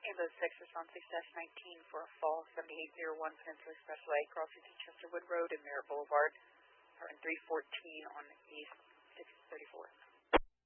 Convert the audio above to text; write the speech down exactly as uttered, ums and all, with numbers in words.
Ambulance six, response six dash nineteen for a fall seventy-eight oh one Peninsula Expressway, crossing Chesterwood Road and Merritt Boulevard, R N three fourteen on East six thirty-four.